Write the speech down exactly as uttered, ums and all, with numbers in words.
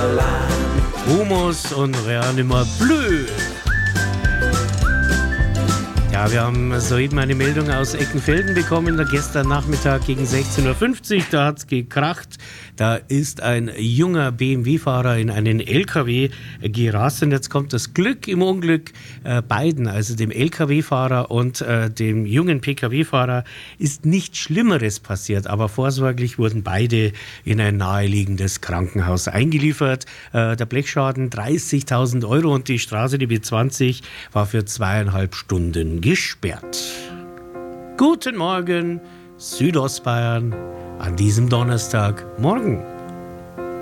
Humus und Reanima Bleu. Ja, wir haben soeben eine Meldung aus Eckenfelden bekommen, da gestern Nachmittag gegen sechzehn Uhr fünfzig, da hat's gekracht. Da ist ein junger B M W-Fahrer in einen L K W gerast und jetzt kommt das Glück im Unglück. Äh, beiden, also dem L K W-Fahrer und äh, dem jungen P K W-Fahrer, ist nichts Schlimmeres passiert, aber vorsorglich wurden beide in ein naheliegendes Krankenhaus eingeliefert. Äh, der Blechschaden dreißigtausend Euro und die Straße, die B zwanzig, war für zweieinhalb Stunden gesperrt. Guten Morgen, Südostbayern, an diesem Donnerstagmorgen.